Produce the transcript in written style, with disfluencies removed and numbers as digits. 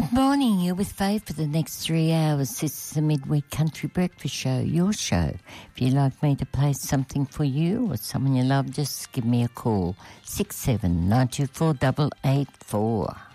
Good morning. You're with Faith for the next 3 hours. This is the Midweek Country Breakfast Show, your show. If you'd like me to play something for you or someone you love, just give me a call. 67 924 884.